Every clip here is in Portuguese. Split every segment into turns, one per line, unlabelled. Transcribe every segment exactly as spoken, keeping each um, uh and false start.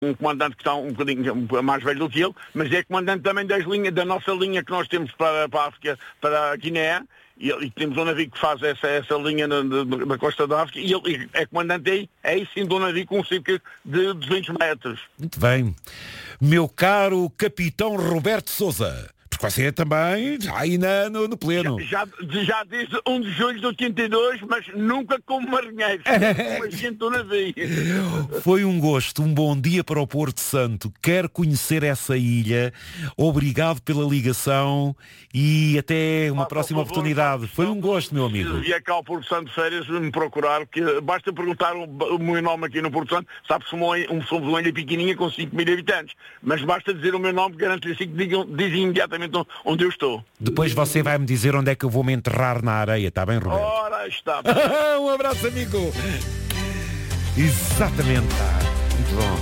um comandante que está um bocadinho mais velho do que ele, mas é comandante também das linhas, da nossa linha que nós temos para, para a África, para a Guiné, e, e temos um navio que faz essa, essa linha na, na, na costa da África, e ele é comandante aí, é aí sim de um navio com cerca de duzentos metros.
Muito bem. Meu caro Capitão Roberto Sousa, porque você é também já aí na, no, no pleno.
Já, já, já desde um de julho de oitenta e dois, mas nunca como marinheiro, como agente do navio.
Foi um gosto, um bom dia para o Porto Santo. Quero conhecer essa ilha. Obrigado pela ligação e até uma ah, próxima favor, oportunidade. Foi um gosto, meu amigo.
Se vier cá ao Porto Santo de férias, me procurar, que basta perguntar o, o meu nome aqui no Porto Santo. Sabe que somos um, somos uma ilha pequenininha com cinco mil habitantes, mas basta dizer o meu nome, garanto-lhe assim que digam, dizem imediatamente onde eu estou.
Depois você vai me dizer onde é que eu vou me enterrar na areia, está bem, Roberto?
Ora, está.
Um abraço, amigo. Exatamente, tá. Muito bom.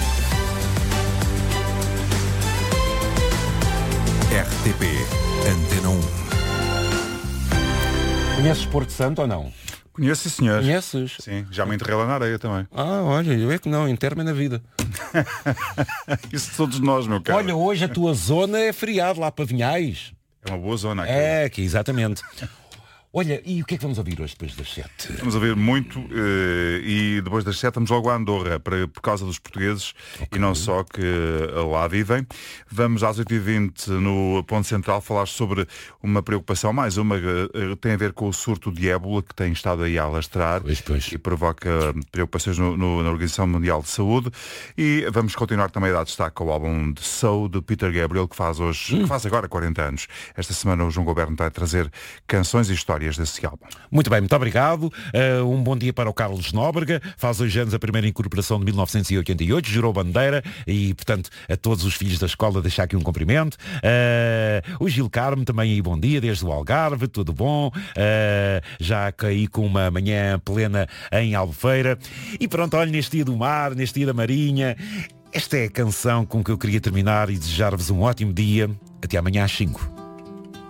R T P Antena um.
Conheces Porto Santo ou não?
Conheço, senhor.
Conheces?
Sim, já me enterrei lá na areia também.
Ah, olha, eu é que não, enterro-me na vida.
Isso de todos nós, meu caro.
Olha, hoje a tua zona é feriado lá para Vinhais.
É uma boa zona aqui.
É, que exatamente. Olha, e o que é que vamos ouvir hoje depois das sete?
Vamos ouvir muito uh, e depois das sete vamos logo a Andorra, para, por causa dos portugueses, okay, e não só que uh, lá vivem. Vamos às oito e vinte no Ponto Central falar sobre uma preocupação, mais uma, uh, tem a ver com o surto de ébola que tem estado aí a alastrar,
pois, pois.
E provoca preocupações no, no, na Organização Mundial de Saúde. E vamos continuar também a dar destaque ao álbum de Soul de Peter Gabriel, que faz, hoje, hum. que faz agora quarenta anos. Esta semana o João Goberno vai trazer canções e histórias desse álbum.
Muito bem, muito obrigado. Uh, um bom dia para o Carlos Nóbrega. Faz hoje anos a primeira incorporação de mil novecentos e oitenta e oito, jurou bandeira e, portanto, a todos os filhos da escola deixar aqui um cumprimento. Uh, o Gil Carmo também aí, bom dia, desde o Algarve, tudo bom. Uh, já caí com uma manhã plena em Albufeira. E pronto, olha, neste dia do mar, neste dia da marinha, esta é a canção com que eu queria terminar e desejar-vos um ótimo dia. Até amanhã às cinco.